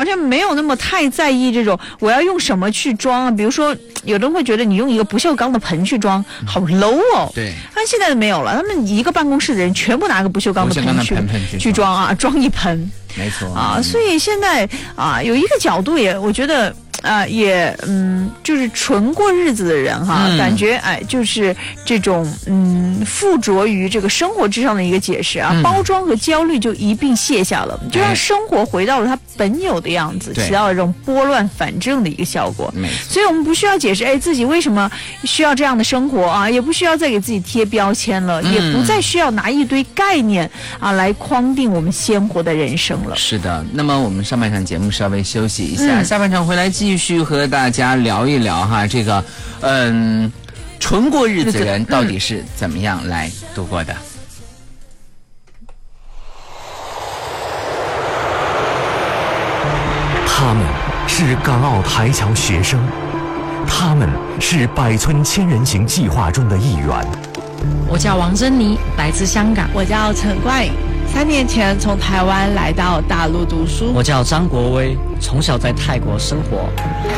像没有那么太在意这种我要用什么去装啊。比如说，有的人会觉得你用一个不锈钢的盆去装，好 low 哦。 对， 但现在没有了，他们一个办公室的人全部拿个不锈钢的盆去装啊，装一盆。 没错啊，所以现在啊，有一个角度我觉得。就是纯过日子的人哈，感觉就是这种附着于这个生活之上的一个解释啊，包装和焦虑就一并卸下了，就让生活回到了它本有的样子，起到了这种拨乱反正的一个效果。所以我们不需要解释自己为什么需要这样的生活啊，也不需要再给自己贴标签了，也不再需要拿一堆概念啊来框定我们鲜活的人生了。 是的，那么我们上半场节目稍微休息一下，下半场回来继续和大家聊一聊哈，这个纯过日子人到底是怎么样来度过的。 他们是港澳台侨学生，他们是百村千人行计划中的一员。 我叫王珍妮，来自香港。 我叫陈冠颖，3年前从台湾来到大陆读书。 我叫张国威，从小在泰国生活。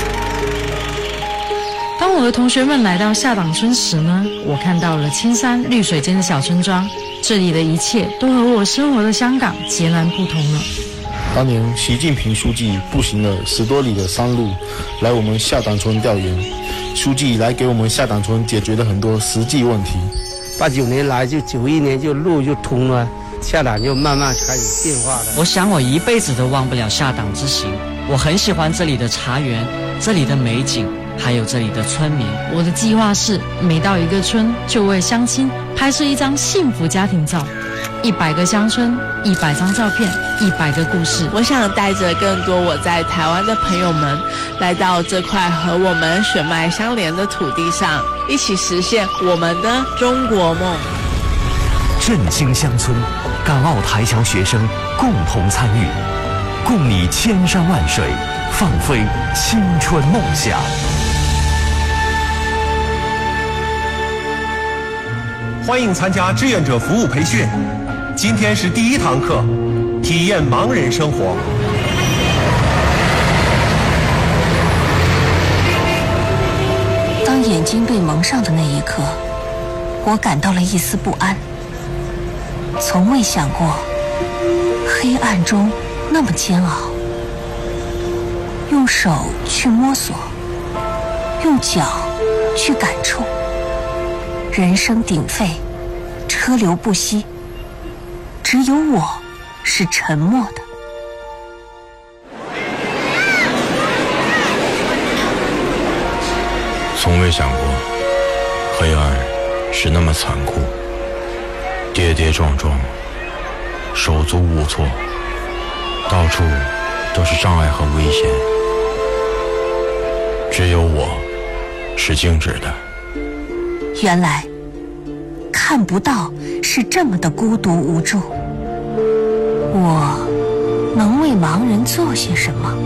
当我的同学们来到下党村时呢，我看到了青山绿水间的小村庄，这里的一切都和我生活的香港截然不同了。 当年习近平书记步行了10多里的山路来我们下党村调研，书记来给我们下党村解决了很多实际问题。 89年来就91年就路就通了，下党就慢慢开始变化了。 我想我一辈子都忘不了下党之行，我很喜欢这里的茶园，这里的美景，还有这里的村民。 我的计划是每到一个村就为乡亲拍摄一张幸福家庭照，100个乡村，100张照片，100个故事。 我想带着更多我在台湾的朋友们来到这块和我们血脉相连的土地上，一起实现我们的中国梦。 振兴乡村，港澳台侨学生共同参与，共你千山万水，放飞青春梦想。 欢迎参加志愿者服务培训，今天是第1堂课，体验盲人生活。 当眼睛被蒙上的那一刻，我感到了一丝不安。从未想过，黑暗中那么煎熬。用手去摸索，用脚去感触。人声鼎沸，车流不息，只有我是沉默的。 从未想过，黑暗是那么残酷，跌跌撞撞，手足无措，到处都是障碍和危险。只有我是静止的。 原来看不到是这么的孤独无助。我能为盲人做些什么？